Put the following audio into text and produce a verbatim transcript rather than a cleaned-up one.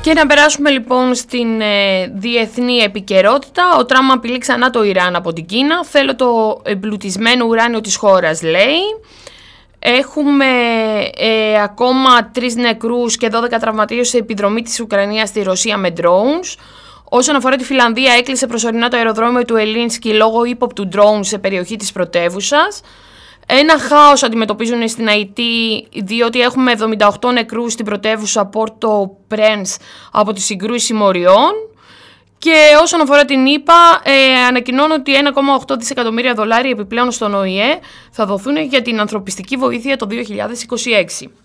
Και να περάσουμε λοιπόν στην ε, διεθνή επικαιρότητα. Ο Τραμπ απειλεί ξανά το Ιράν από την Κίνα. Θέλω το εμπλουτισμένο ουράνιο της χώρας, λέει. Έχουμε ε, ακόμα τρεις νεκρούς και δώδεκα τραυματίες σε επιδρομή της Ουκρανίας στη Ρωσία με drones. Όσον αφορά τη Φινλανδία, έκλεισε προσωρινά το αεροδρόμιο του Ελίνσκι λόγω ύποπτου drone σε περιοχή της πρωτεύουσας. Ένα χάος αντιμετωπίζουν στην Αϊτή, διότι έχουμε εβδομήντα οκτώ νεκρούς στην πρωτεύουσα Πόρτο Πρένς από τις συγκρούσεις συμμοριών. Και όσον αφορά την ΗΠΑ, ε, ανακοινώνω ότι ένα κόμμα οκτώ δισεκατομμύρια δολάρια επιπλέον στον Ο Η Ε θα δοθούν για την ανθρωπιστική βοήθεια το δύο χιλιάδες είκοσι έξι.